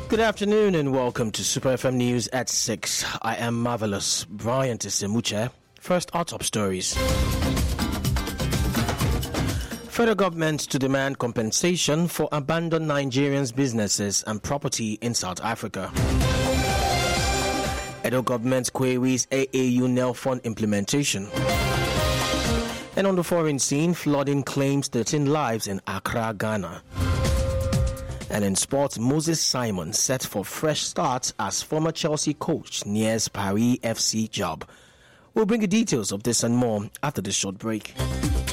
Good afternoon and welcome to Super FM News at 6. I am Marvelous Brian Tisemuche. First, our top stories. Federal government to demand compensation for abandoned Nigerians' businesses and property in South Africa. Edo government queries AAU NEL fund implementation. And on the foreign scene, flooding claims 13 lives in Accra, Ghana. And in sports, Moses Simon set for fresh start as former Chelsea coach nears Paris FC job. We'll bring you details of this and more after this short break.